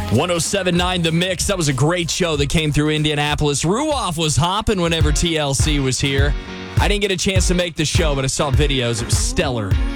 107.9 The Mix. That was a great show that came through Indianapolis. Ruoff was hopping whenever TLC was here. I didn't get a chance to make the show, but I saw videos. It was stellar.